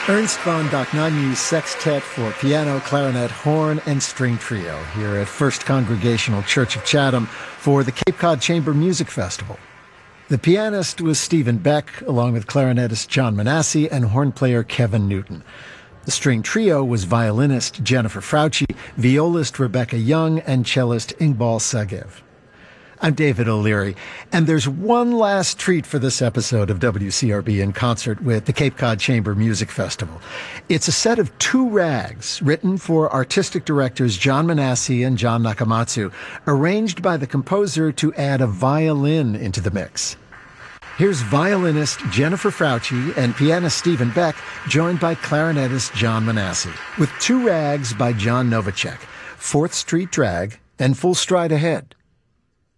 Ernst von Dohnanyi's Sextet for piano, clarinet, horn, and string trio here at First Congregational Church of Chatham for the Cape Cod Chamber Music Festival. The pianist was Stephen Beck, along with clarinetist John Manassi and horn player Kevin Newton. The string trio was violinist Jennifer Frauci, violist Rebecca Young, and cellist Ingbal Sagev. I'm David O'Leary, and there's one last treat for this episode of WCRB in concert with the Cape Cod Chamber Music Festival. It's a set of two rags written for artistic directors John Manassi and John Nakamatsu, arranged by the composer to add a violin into the mix. Here's violinist Jennifer Frauci and pianist Stephen Beck, joined by clarinetist John Manassi, with two rags by John Novacek, Fourth Street Drag and Full Stride Ahead.